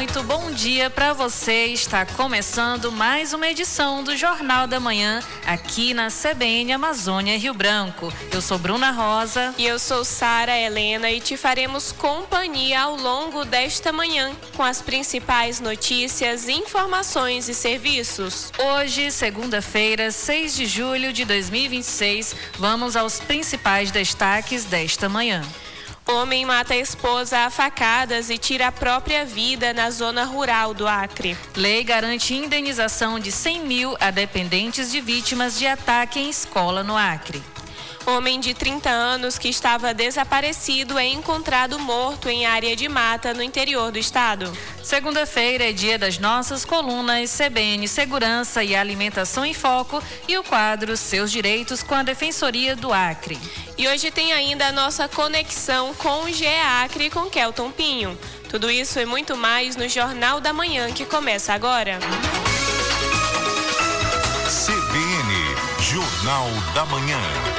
Muito bom dia para você. Está começando mais uma edição do Jornal da Manhã aqui na CBN Amazônia Rio Branco. Eu sou Bruna Rosa. E eu sou Sara Helena e te faremos companhia ao longo desta manhã com as principais notícias, informações e serviços. Hoje, segunda-feira, 6 de julho de 2026, vamos aos principais destaques desta manhã. Homem mata a esposa a facadas e tira a própria vida na zona rural do Acre. Lei garante indenização de 100 mil a dependentes de vítimas de ataque em escola no Acre. Homem de 30 anos que estava desaparecido é encontrado morto em área de mata no interior do estado. Segunda-feira é dia das nossas colunas CBN Segurança e Alimentação em Foco e o quadro Seus Direitos com a Defensoria do Acre. E hoje tem ainda a nossa conexão com o GE Acre com Kelton Pinho. Tudo isso e muito mais no Jornal da Manhã que começa agora. CBN Jornal da Manhã.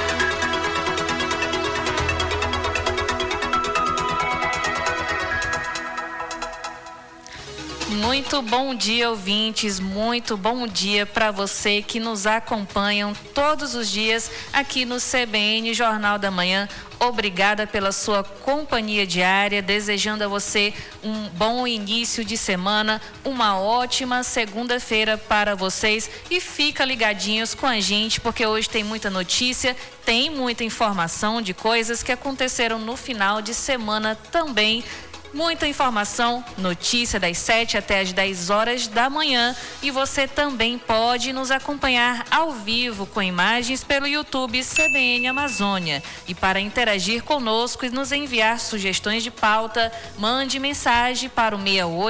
Muito bom dia, ouvintes. Muito bom dia para você que nos acompanham todos os dias aqui no CBN Jornal da Manhã. Obrigada pela sua companhia diária, desejando a você um bom início de semana, uma ótima segunda-feira para vocês e fica ligadinhos com a gente porque hoje tem muita notícia, tem muita informação de coisas que aconteceram no final de semana também. Muita informação, notícia das 7 até as 10 horas da manhã e você também pode nos acompanhar ao vivo com imagens pelo YouTube CBN Amazônia. E para interagir conosco e nos enviar sugestões de pauta, mande mensagem para o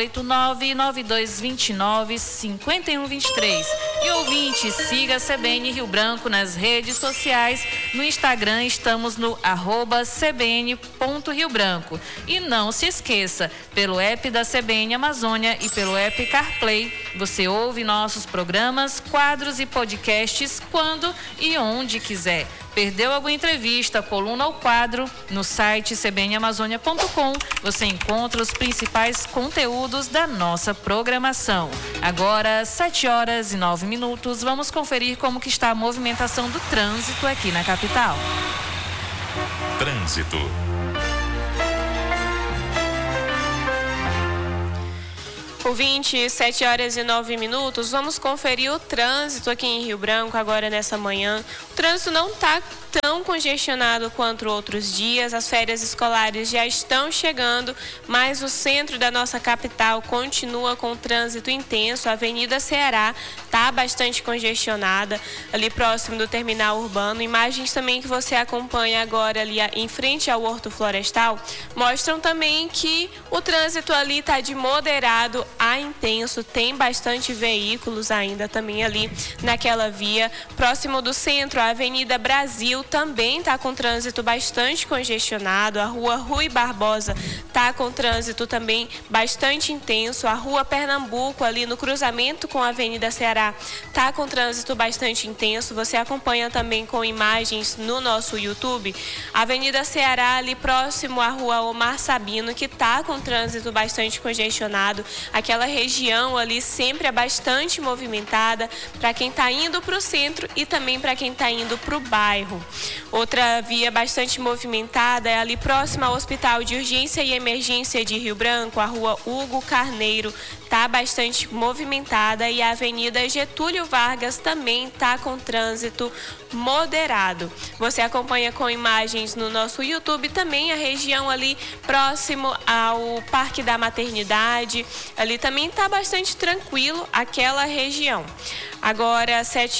68992295123. E ouvinte, siga a CBN Rio Branco nas redes sociais. No Instagram estamos no @cbn.riobranco. E não se esqueça, pelo app da CBN Amazônia e pelo app CarPlay, você ouve nossos programas, quadros e podcasts quando e onde quiser. Perdeu alguma entrevista, coluna ou quadro? No site cbnamazônia.com você encontra os principais conteúdos da nossa programação. Agora, 7h09, vamos conferir como que está a movimentação do trânsito aqui na capital. Trânsito. Ouvinte, 7h09, vamos conferir o trânsito aqui em Rio Branco agora nessa manhã. O trânsito não está tão congestionado quanto outros dias, as férias escolares já estão chegando, mas o centro da nossa capital continua com trânsito intenso. A Avenida Ceará está bastante congestionada, ali próximo do terminal urbano. Imagens também que você acompanha agora ali em frente ao Horto Florestal mostram também que o trânsito ali está de moderado a intenso, tem bastante veículos ainda também ali naquela via. Próximo do centro, a Avenida Brasil também está com trânsito bastante congestionado. A Rua Rui Barbosa está com trânsito também bastante intenso. A Rua Pernambuco, ali no cruzamento com a Avenida Ceará, está com trânsito bastante intenso. Você acompanha também com imagens no nosso YouTube. A Avenida Ceará, ali próximo à Rua Omar Sabino, que está com trânsito bastante congestionado. Aquela região ali sempre é bastante movimentada para quem está indo para o centro e também para quem está indo para o bairro. Outra via bastante movimentada é ali próxima ao Hospital de Urgência e Emergência de Rio Branco. A Rua Hugo Carneiro está bastante movimentada e a Avenida Getúlio Vargas também está com trânsito moderado. Você acompanha com imagens no nosso YouTube também a região ali próximo ao Parque da Maternidade. Ali também está bastante tranquilo aquela região. Agora,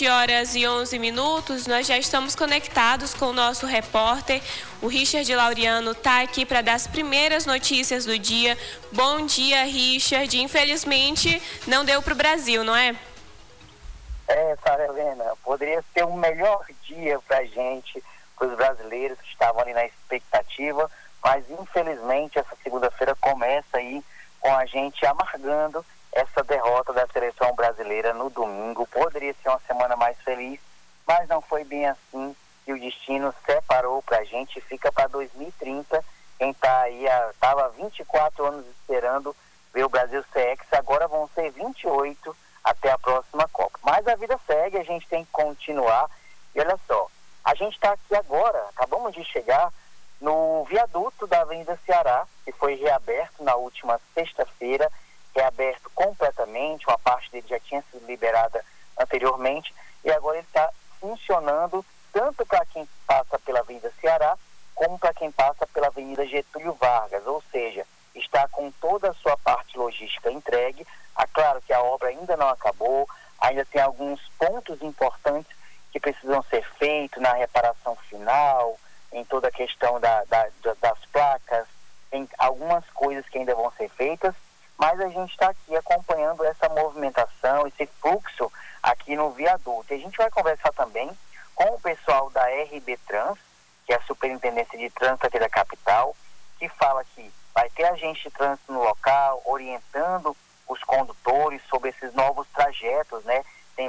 7h11, nós já estamos conectados com o nosso repórter. O Richard Laureano está aqui para dar as primeiras notícias do dia. Bom dia, Richard. Infelizmente, não deu para o Brasil, não é? Sara Helena, poderia ser o melhor dia para a gente, para os brasileiros que estavam ali na expectativa, mas infelizmente essa segunda-feira começa aí com a gente amargando essa derrota da seleção brasileira no domingo. Poderia ser uma semana mais feliz, mas não foi bem assim e o destino separou para a gente, fica para 2030. Quem está aí, estava 24 anos esperando ver o Brasil CX, agora vão ser 28 até a próxima Copa. Mas a vida segue, a gente tem que continuar. E olha só, a gente está aqui agora, acabamos de chegar no viaduto da Avenida Ceará, que foi reaberto na última sexta-feira, reaberto completamente, uma parte dele já tinha sido liberada anteriormente, e agora ele está funcionando tanto para quem passa pela Avenida Ceará, como para quem passa pela Avenida Getúlio Vargas, ou seja, está com toda a sua parte logística entregue. Claro que a obra ainda não acabou, ainda tem alguns pontos importantes que precisam ser feitos na reparação final, em toda a questão das placas, tem algumas coisas que ainda vão ser feitas, mas a gente está aqui acompanhando essa movimentação, esse fluxo aqui no viaduto. E a gente vai conversar também com o pessoal da RB Trans, que é a Superintendência de Trânsito aqui da capital, que fala que vai ter agente de trânsito no local, orientando os condutores sobre esses novos trajetos, né?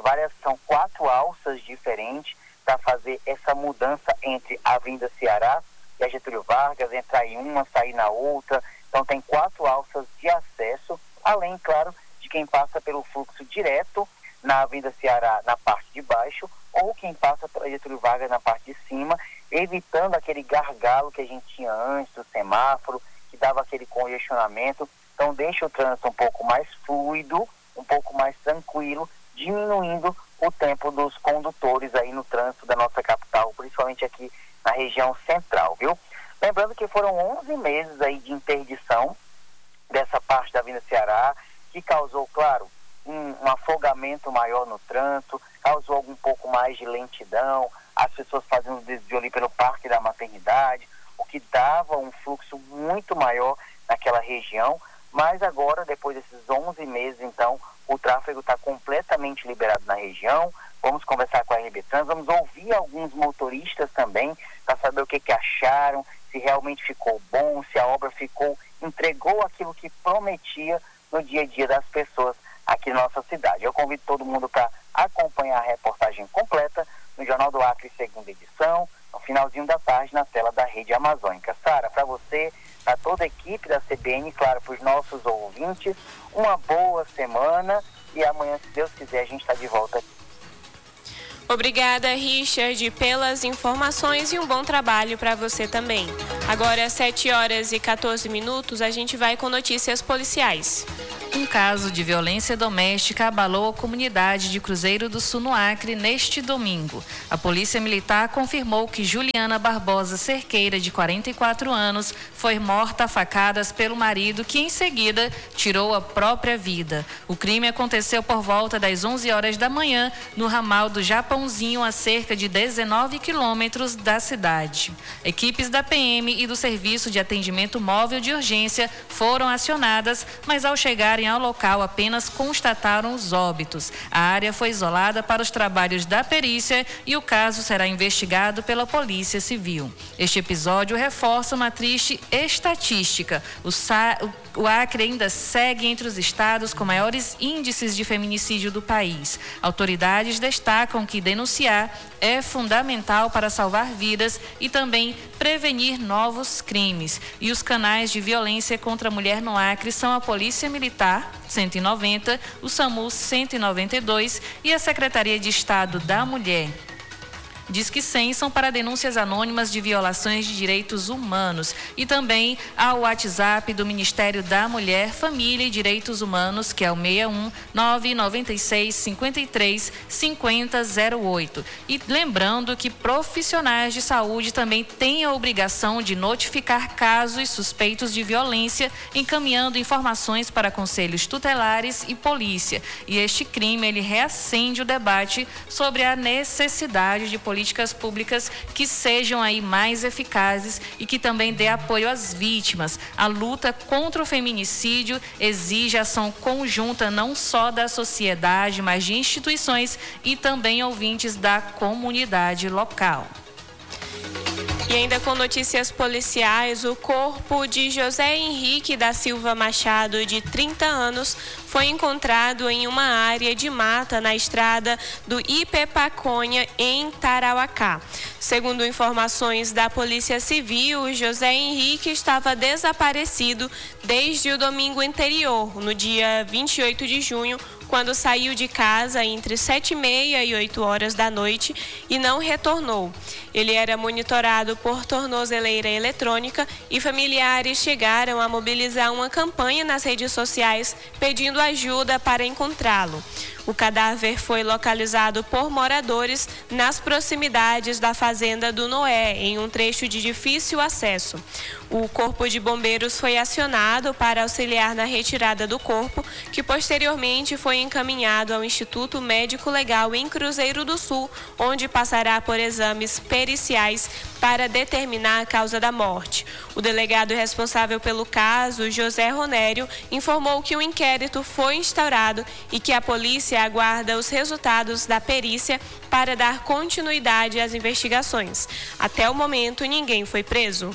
São 4 alças diferentes para fazer essa mudança entre a Avenida Ceará e a Getúlio Vargas, entrar em uma, sair na outra. Então tem 4 alças de acesso, além, claro, de quem passa pelo fluxo direto na Avenida Ceará na parte de baixo, ou quem passa pela Getúlio Vargas na parte de cima, evitando aquele gargalo que a gente tinha antes do semáforo, que dava aquele congestionamento. Então deixa o trânsito um pouco mais fluido, um pouco mais tranquilo, diminuindo o tempo dos condutores aí no trânsito da nossa capital, principalmente aqui na região central, viu? Lembrando que foram 11 meses aí de interdição dessa parte da Avenida Ceará, que causou, claro, um afogamento maior no trânsito, causou um pouco mais de lentidão, as pessoas fazendo desvio ali pelo Parque da Maternidade, o que dava um fluxo muito maior naquela região. Mas agora, depois desses 11 meses, então, o tráfego está completamente liberado na região. Vamos conversar com a RB Trans, vamos ouvir alguns motoristas também, para saber o que acharam, se realmente ficou bom, se a obra entregou aquilo que prometia no dia a dia das pessoas aqui na nossa cidade. Eu convido todo mundo para acompanhar a reportagem completa no Jornal do Acre, segunda edição, no finalzinho da tarde, na tela da Rede Amazônica. Sara, para você, para toda a equipe da CBN, claro, para os nossos ouvintes, uma boa semana, e amanhã, se Deus quiser, a gente está de volta aqui. Obrigada, Richard, pelas informações e um bom trabalho para você também. Agora, às 7h14, a gente vai com notícias policiais. Um caso de violência doméstica abalou a comunidade de Cruzeiro do Sul, no Acre, neste domingo. A Polícia Militar confirmou que Juliana Barbosa Cerqueira, de 44 anos, foi morta a facadas pelo marido, que em seguida tirou a própria vida. O crime aconteceu por volta das 11 horas da manhã, no ramal do Japãozinho, a cerca de 19 quilômetros da cidade. Equipes da PM e do Serviço de Atendimento Móvel de Urgência foram acionadas, mas ao chegarem ao local apenas constataram os óbitos. A área foi isolada para os trabalhos da perícia e o caso será investigado pela Polícia Civil. Este episódio reforça uma triste estatística. O Acre ainda segue entre os estados com maiores índices de feminicídio do país. Autoridades destacam que denunciar é fundamental para salvar vidas e também prevenir novos crimes. E os canais de violência contra a mulher no Acre são a Polícia Militar, 190, o SAMU 192 e a Secretaria de Estado da Mulher. Disque 100 são para denúncias anônimas de violações de direitos humanos e também ao WhatsApp do Ministério da Mulher, Família e Direitos Humanos, que é o 61 996 53 5008. E lembrando que profissionais de saúde também têm a obrigação de notificar casos suspeitos de violência, encaminhando informações para conselhos tutelares e polícia. E este crime, ele reacende o debate sobre a necessidade de políticas públicas que sejam aí mais eficazes e que também dê apoio às vítimas. A luta contra o feminicídio exige ação conjunta não só da sociedade, mas de instituições e também ouvintes da comunidade local. E ainda com notícias policiais, o corpo de José Henrique da Silva Machado, de 30 anos, foi encontrado em uma área de mata na estrada do Ipepaconha, em Tarauacá. Segundo informações da Polícia Civil, José Henrique estava desaparecido desde o domingo anterior, no dia 28 de junho, quando saiu de casa entre 7h30 e 8 horas da noite e não retornou. Ele era monitorado por tornozeleira eletrônica e familiares chegaram a mobilizar uma campanha nas redes sociais pedindo ajuda para encontrá-lo. O cadáver foi localizado por moradores nas proximidades da fazenda do Noé, em um trecho de difícil acesso. O Corpo de Bombeiros foi acionado para auxiliar na retirada do corpo, que posteriormente foi encaminhado ao Instituto Médico Legal em Cruzeiro do Sul, onde passará por exames periciais para determinar a causa da morte. O delegado responsável pelo caso, José Ronério, informou que o inquérito foi instaurado e que a polícia aguarda os resultados da perícia para dar continuidade às investigações. Até o momento, ninguém foi preso.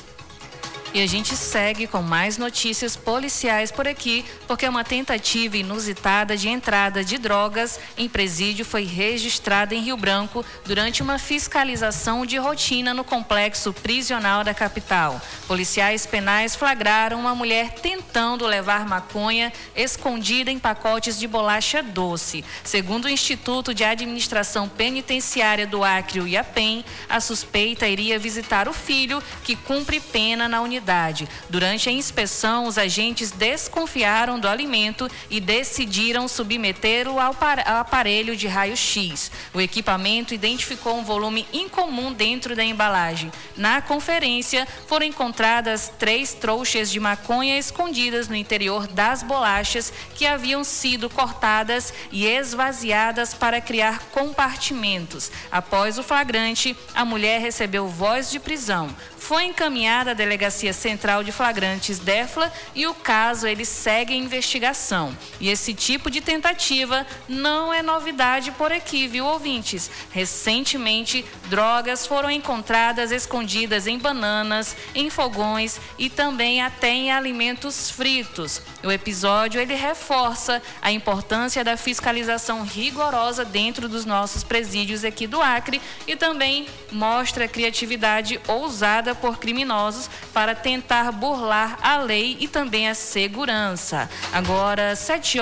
E a gente segue com mais notícias policiais por aqui, porque uma tentativa inusitada de entrada de drogas em presídio foi registrada em Rio Branco durante uma fiscalização de rotina no complexo prisional da capital. Policiais penais flagraram uma mulher tentando levar maconha escondida em pacotes de bolacha doce. Segundo o Instituto de Administração Penitenciária do Acre, o IAPEN, a suspeita iria visitar o filho, que cumpre pena na unidade. Durante a inspeção, os agentes desconfiaram do alimento e decidiram submetê-lo ao aparelho de raio-x. O equipamento identificou um volume incomum dentro da embalagem. Na conferência, foram encontradas 3 trouxas de maconha escondidas no interior das bolachas que haviam sido cortadas e esvaziadas para criar compartimentos. Após o flagrante, a mulher recebeu voz de prisão. Foi encaminhada à Delegacia Central de Flagrantes DEFLA e o caso ele segue em investigação. E esse tipo de tentativa não é novidade por aqui, viu, ouvintes? Recentemente, drogas foram encontradas escondidas em bananas, em fogões e também até em alimentos fritos. O episódio ele reforça a importância da fiscalização rigorosa dentro dos nossos presídios aqui do Acre e também mostra a criatividade ousada por criminosos para tentar burlar a lei e também a segurança. Agora,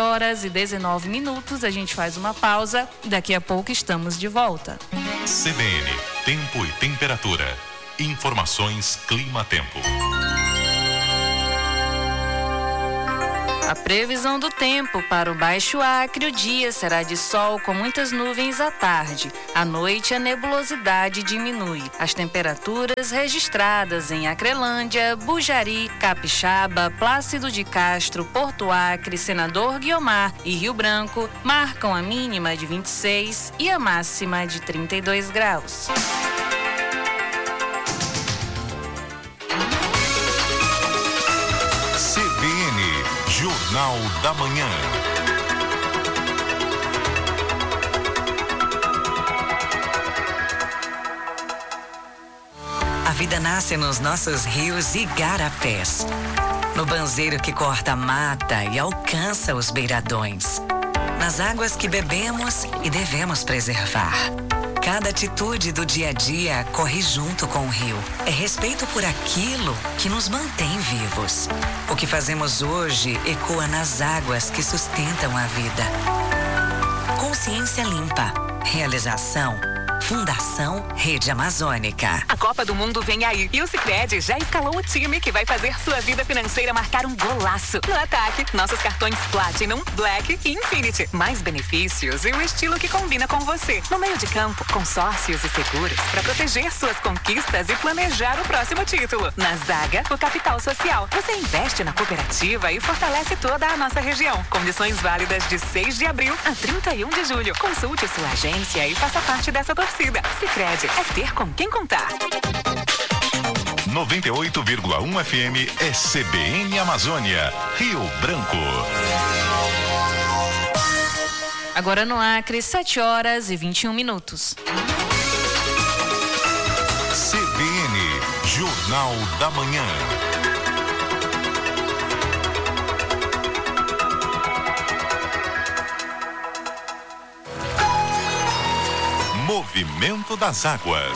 7h19, a gente faz uma pausa. Daqui a pouco estamos de volta. CBN, tempo e temperatura. Informações Clima-Tempo. A previsão do tempo para o Baixo Acre: o dia será de sol com muitas nuvens à tarde. À noite, a nebulosidade diminui. As temperaturas registradas em Acrelândia, Bujari, Capixaba, Plácido de Castro, Porto Acre, Senador Guiomar e Rio Branco marcam a mínima de 26 e a máxima de 32 graus. Jornal da Manhã. A vida nasce nos nossos rios e igarapés. No banzeiro que corta a mata e alcança os beiradões. Nas águas que bebemos e devemos preservar. Cada atitude do dia a dia corre junto com o rio. É respeito por aquilo que nos mantém vivos. O que fazemos hoje ecoa nas águas que sustentam a vida. Consciência limpa. Realização. Fundação Rede Amazônica. A Copa do Mundo vem aí e o Sicredi já escalou o time que vai fazer sua vida financeira marcar um golaço. No ataque, nossos cartões Platinum, Black e Infinity. Mais benefícios e um estilo que combina com você. No meio de campo, consórcios e seguros para proteger suas conquistas e planejar o próximo título. Na zaga, o capital social. Você investe na cooperativa e fortalece toda a nossa região. Condições válidas de 6 de abril a 31 de julho. Consulte sua agência e faça parte dessa torcida. Sicredi é ter com quem contar. 98,1 FM é CBN Amazônia, Rio Branco. Agora no Acre, 7h21. CBN, Jornal da Manhã. Movimento das Águas.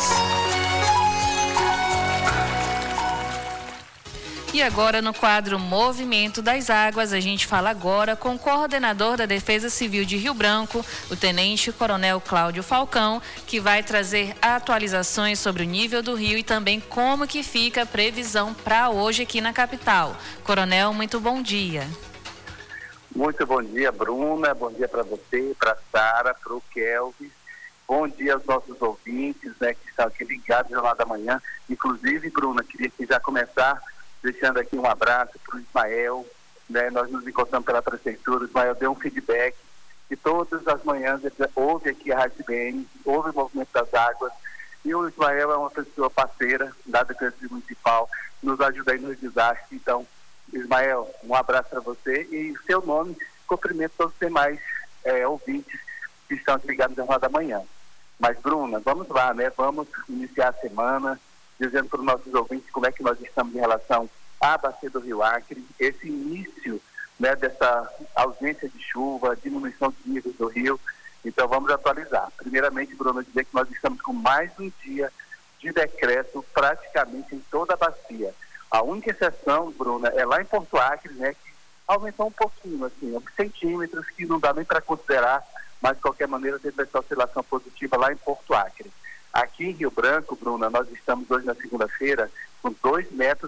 E agora no quadro Movimento das Águas, a gente fala agora com o coordenador da Defesa Civil de Rio Branco, o Tenente Coronel Cláudio Falcão, que vai trazer atualizações sobre o nível do rio e também como que fica a previsão para hoje aqui na capital. Coronel, muito bom dia. Muito bom dia, Bruna. Bom dia para você, para a Sara, para o Kelvin. Bom dia aos nossos ouvintes, né, que estão aqui ligados no Jornal da Manhã. Inclusive, Bruna, queria que já começar deixando aqui um abraço para o Ismael, né? Nós nos encontramos pela prefeitura, o Ismael deu um feedback que todas as manhãs ele ouve aqui a Rádio CBN, ouve o Movimento das Águas, e o Ismael é uma pessoa parceira da Defesa Municipal, nos ajuda aí nos desastres. Então, Ismael, um abraço para você e o seu nome, cumprimento todos os demais ouvintes que estão ligados no Jornal da Manhã. Mas, Bruna, vamos lá, né? Vamos iniciar a semana dizendo para os nossos ouvintes como é que nós estamos em relação à bacia do Rio Acre, esse início, né, dessa ausência de chuva, diminuição dos níveis do rio. Então vamos atualizar. Primeiramente, Bruno, dizer que nós estamos com mais um dia de decreto praticamente em toda a bacia. A única exceção, Bruna, é lá em Porto Acre, né, que aumentou um pouquinho, assim, uns centímetros, que não dá nem para considerar, mas de qualquer maneira teve essa oscilação positiva lá em Porto Acre. Aqui em Rio Branco, Bruna, nós estamos hoje na segunda-feira com 2,40 metros.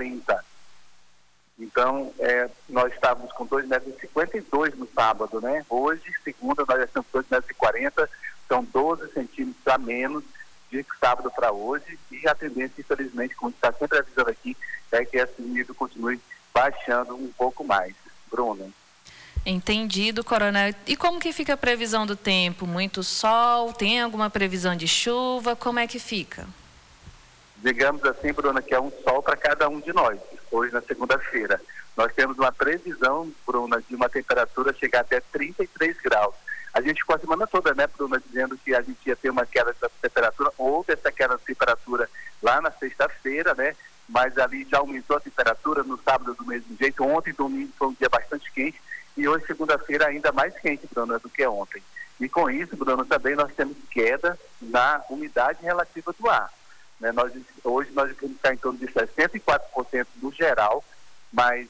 Então, nós estávamos com 2,52 metros no sábado, né? Hoje, segunda, nós já estamos com 2,40 metros, são 12 centímetros a menos de sábado para hoje. E a tendência, infelizmente, como está sempre avisando aqui, é que esse nível continue baixando um pouco mais. Bruna. Entendido, Coronel. E como que fica a previsão do tempo? Muito sol? Tem alguma previsão de chuva? Como é que fica? Digamos assim, Bruna, que é um sol para cada um de nós, hoje na segunda-feira. Nós temos uma previsão, Bruna, de uma temperatura chegar até 33 graus. A gente ficou a semana toda, né, Bruna, dizendo que a gente ia ter uma queda de temperatura, houve essa queda de temperatura lá na sexta-feira, né, mas ali já aumentou a temperatura no sábado do mesmo jeito. Ontem, domingo, foi um dia bastante quente. E hoje, segunda-feira, ainda mais quente, Bruno, do que ontem. E com isso, Bruno, também nós temos queda na umidade relativa do ar. Né? Hoje nós vamos estar em torno de 64% no geral, mas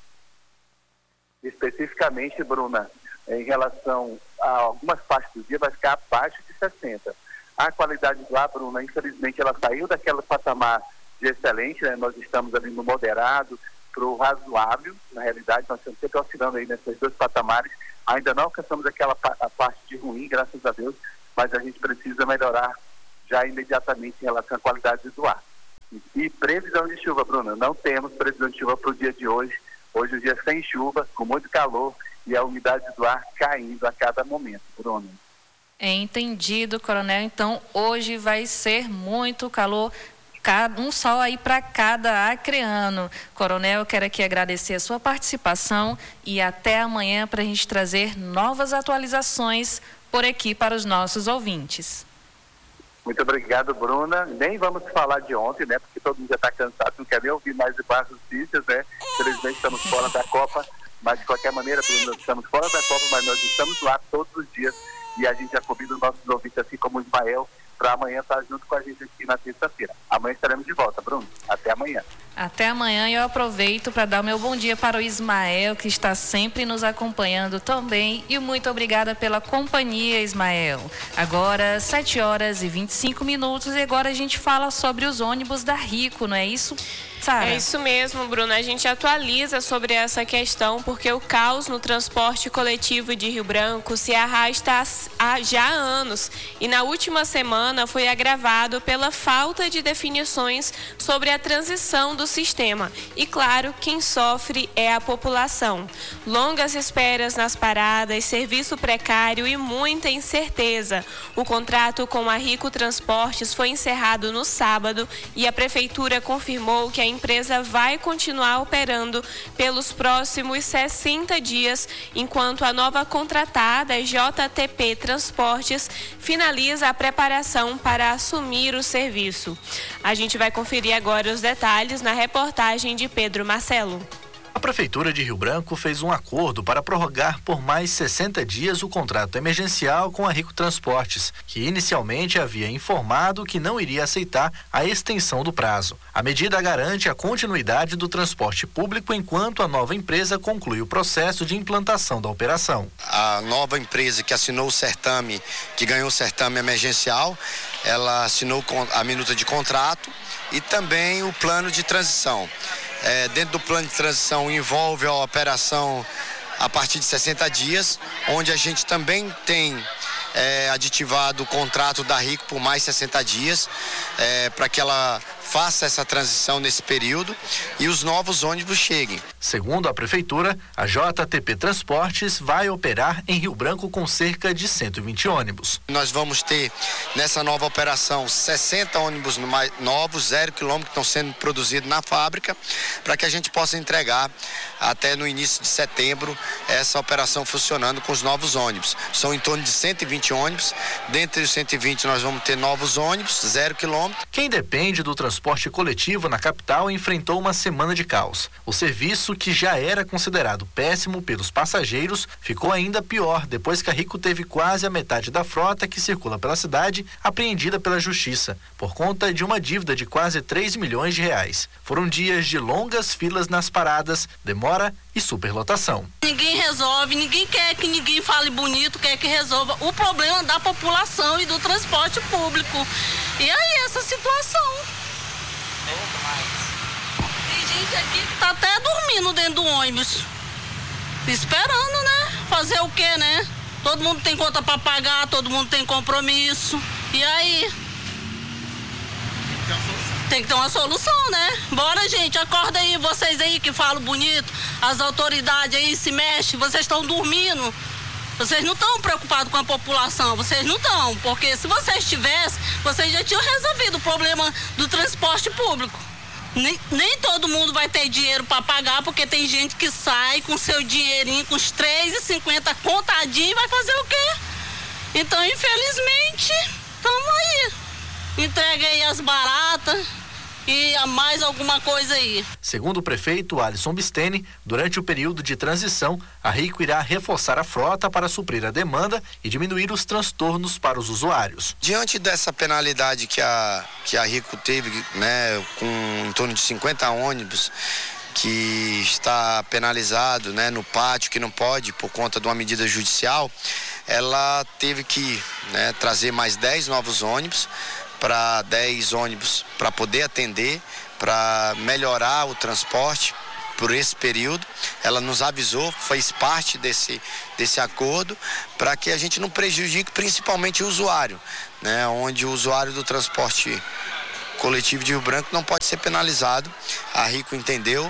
especificamente, Bruna, em relação a algumas partes do dia, vai ficar abaixo de 60%. A qualidade do ar, Bruna, infelizmente, ela saiu daquele patamar de excelente, né? Nós estamos ali no moderado, para o razoável. Na realidade, nós estamos sempre oscilando aí nesses dois patamares. Ainda não alcançamos aquela parte de ruim, graças a Deus, mas a gente precisa melhorar já imediatamente em relação à qualidade do ar. E previsão de chuva, Bruna, não temos previsão de chuva para o dia de hoje. Hoje o dia sem chuva, com muito calor e a umidade do ar caindo a cada momento, Bruna. Entendido, Coronel. Então, hoje vai ser muito calor, um sol aí para cada acreano. Coronel, eu quero aqui agradecer a sua participação e até amanhã para a gente trazer novas atualizações por aqui para os nossos ouvintes. Muito obrigado, Bruna. Nem vamos falar de ontem, né? Porque todo mundo já está cansado, não quer nem ouvir mais de más notícias, né? Infelizmente estamos fora da Copa, mas de qualquer maneira, Bruna, nós estamos fora da Copa, mas nós estamos lá todos os dias e a gente já convida os nossos ouvintes, assim como o Ismael, para amanhã estar junto com a gente aqui na terça-feira. Amanhã estaremos de volta, Bruno. Até amanhã. Até amanhã, e eu aproveito para dar o meu bom dia para o Ismael, que está sempre nos acompanhando também. E muito obrigada pela companhia, Ismael. Agora, 7h25, e agora a gente fala sobre os ônibus da Rico, não é isso, Sara? É isso mesmo, Bruno. A gente atualiza sobre essa questão, porque o caos no transporte coletivo de Rio Branco se arrasta há já anos. E na última semana foi agravado pela falta de definições sobre a transição do sistema. E claro, quem sofre é a população. Longas esperas nas paradas, serviço precário e muita incerteza. O contrato com a Rico Transportes foi encerrado no sábado e a prefeitura confirmou que a empresa vai continuar operando pelos próximos 60 dias, enquanto a nova contratada, JTP Transportes, finaliza a preparação licitação para assumir o serviço. A gente vai conferir agora os detalhes na reportagem de Pedro Marcelo. A Prefeitura de Rio Branco fez um acordo para prorrogar por mais 60 dias o contrato emergencial com a Rico Transportes, que inicialmente havia informado que não iria aceitar a extensão do prazo. A medida garante a continuidade do transporte público enquanto a nova empresa conclui o processo de implantação da operação. A nova empresa que assinou o certame, que ganhou o certame emergencial, ela assinou a minuta de contrato e também o plano de transição. Dentro do plano de transição envolve a operação a partir de 60 dias, onde a gente também tem aditivado o contrato da Rico por mais 60 dias, para que ela faça essa transição nesse período e os novos ônibus cheguem. Segundo a Prefeitura, a JTP Transportes vai operar em Rio Branco com cerca de 120 ônibus. Nós vamos ter nessa nova operação 60 ônibus novos, 0 quilômetro, que estão sendo produzidos na fábrica, para que a gente possa entregar até no início de setembro essa operação funcionando com os novos ônibus. São em torno de 120 ônibus, dentre os 120 nós vamos ter novos ônibus, 0 quilômetro. Quem depende do transporte coletivo na capital enfrentou uma semana de caos. O serviço, que já era considerado péssimo pelos passageiros, ficou ainda pior depois que a Rico teve quase a metade da frota que circula pela cidade apreendida pela Justiça, por conta de uma dívida de quase 3 milhões de reais. Foram dias de longas filas nas paradas, demora e superlotação. Ninguém resolve, ninguém quer que ninguém fale bonito, quer que resolva o problema da população e do transporte público. E aí essa situação. Tem gente aqui que tá até dormindo dentro do ônibus, esperando, né? Fazer o quê, né? Todo mundo tem conta para pagar, todo mundo tem compromisso. E aí? Tem que ter uma solução, né? Bora, gente, acorda aí, vocês aí que falam bonito, as autoridades aí se mexem, vocês estão dormindo. Vocês não estão preocupados com a população, vocês não estão, porque se vocês tivessem, vocês já tinham resolvido o problema do transporte público. Nem todo mundo vai ter dinheiro para pagar, porque tem gente que sai com seu dinheirinho, com os R$3,50 contadinho, e vai fazer o quê? Então, infelizmente, estamos aí. Entrega aí as baratas e mais alguma coisa aí. Segundo o prefeito Alisson Bisteni, durante o período de transição, a Rico irá reforçar a frota para suprir a demanda e diminuir os transtornos para os usuários. Diante dessa penalidade que a Rico teve, né, com em torno de 50 ônibus, que está penalizado, né, no pátio, que não pode por conta de uma medida judicial, ela teve que, né, trazer mais 10 novos ônibus, para 10 ônibus para poder atender, para melhorar o transporte por esse período. Ela nos avisou, fez parte desse acordo, para que a gente não prejudique principalmente o usuário, né? Onde o usuário do transporte coletivo de Rio Branco não pode ser penalizado. A Rico entendeu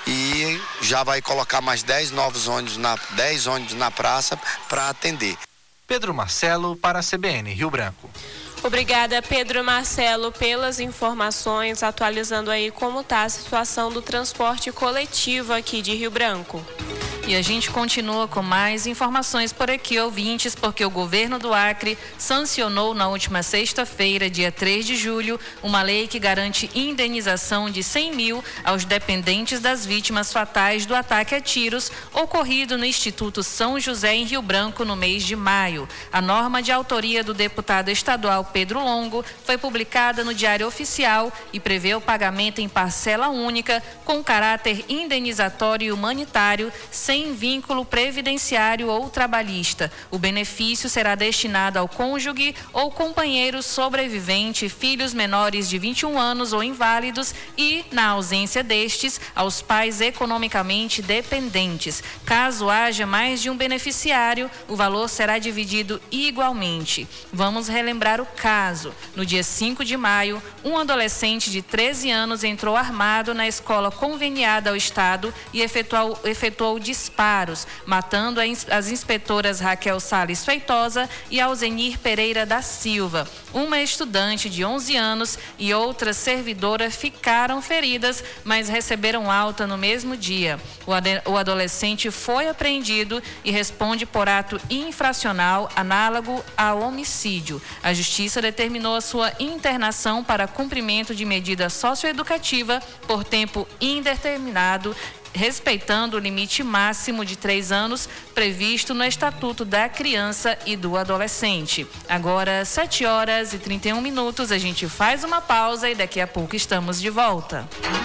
e já vai colocar mais 10 novos ônibus, 10 ônibus na praça para atender. Pedro Marcelo para a CBN Rio Branco. Obrigada, Pedro Marcelo, pelas informações, atualizando aí como está a situação do transporte coletivo aqui de Rio Branco. E a gente continua com mais informações por aqui, ouvintes, porque o governo do Acre sancionou na última sexta-feira, dia 3 de julho, uma lei que garante indenização de 100 mil aos dependentes das vítimas fatais do ataque a tiros ocorrido no Instituto São José, em Rio Branco, no mês de maio. A norma, de autoria do deputado estadual Pedro Longo, foi publicada no Diário Oficial e prevê o pagamento em parcela única, com caráter indenizatório e humanitário, sem vínculo previdenciário ou trabalhista. O benefício será destinado ao cônjuge ou companheiro sobrevivente, filhos menores de 21 anos ou inválidos e, na ausência destes, aos pais economicamente dependentes. Caso haja mais de um beneficiário, o valor será dividido igualmente. Vamos relembrar o caso. No dia 5 de maio, um adolescente de 13 anos entrou armado na escola conveniada ao Estado e efetuou disparo disparos, matando as inspetoras Raquel Salles Feitosa e Alzenir Pereira da Silva. Uma estudante de 11 anos e outra servidora ficaram feridas, mas receberam alta no mesmo dia. O adolescente foi apreendido e responde por ato infracional análogo a homicídio. A Justiça determinou a sua internação para cumprimento de medida socioeducativa por tempo indeterminado, respeitando o limite máximo de 3 anos previsto no Estatuto da Criança e do Adolescente. Agora, 7h31, a gente faz uma pausa e daqui a pouco estamos de volta.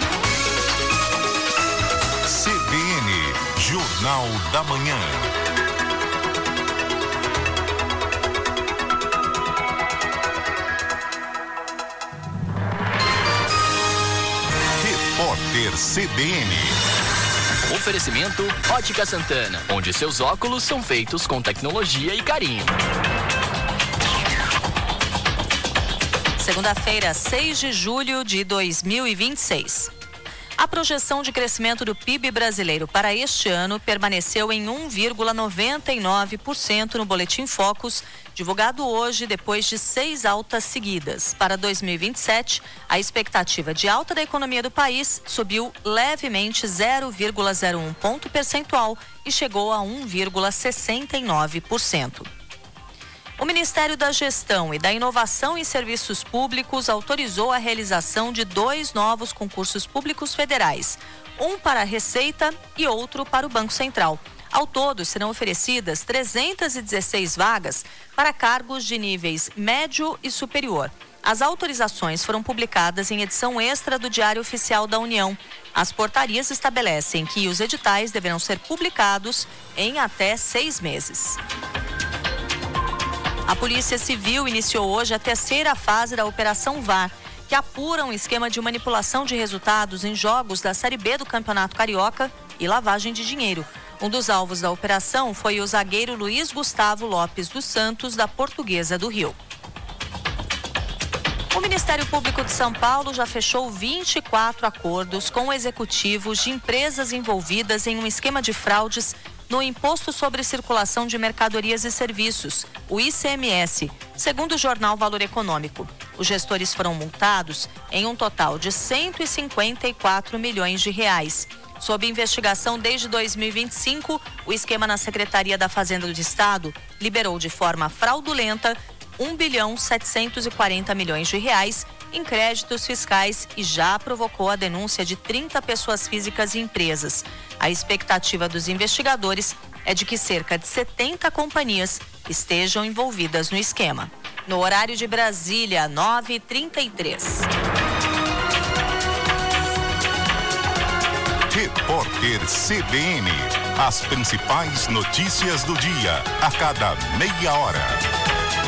CBN, Jornal da Manhã. Repórter CBN. Oferecimento Ótica Santana, onde seus óculos são feitos com tecnologia e carinho. Segunda-feira, 6 de julho de 2026. A projeção de crescimento do PIB brasileiro para este ano permaneceu em 1,99% no Boletim Focus, divulgado hoje depois de 6 altas seguidas. Para 2027, a expectativa de alta da economia do país subiu levemente 0,01 ponto percentual e chegou a 1,69%. O Ministério da Gestão e da Inovação em Serviços Públicos autorizou a realização de 2 novos concursos públicos federais, um para a Receita e outro para o Banco Central. Ao todo, serão oferecidas 316 vagas para cargos de níveis médio e superior. As autorizações foram publicadas em edição extra do Diário Oficial da União. As portarias estabelecem que os editais deverão ser publicados em até 6 meses. A Polícia Civil iniciou hoje a 3ª fase da Operação VAR, que apura um esquema de manipulação de resultados em jogos da Série B do Campeonato Carioca e lavagem de dinheiro. Um dos alvos da operação foi o zagueiro Luiz Gustavo Lopes dos Santos, da Portuguesa do Rio. O Ministério Público de São Paulo já fechou 24 acordos com executivos de empresas envolvidas em um esquema de fraudes no Imposto sobre Circulação de Mercadorias e Serviços, o ICMS, segundo o jornal Valor Econômico. Os gestores foram multados em um total de 154 milhões de reais. Sob investigação desde 2025, o esquema na Secretaria da Fazenda do Estado liberou de forma fraudulenta 1,740 bilhões de reais em créditos fiscais e já provocou a denúncia de 30 pessoas físicas e empresas. A expectativa dos investigadores é de que cerca de 70 companhias estejam envolvidas no esquema. No horário de Brasília, 9h33. Repórter CBN. As principais notícias do dia, a cada meia hora.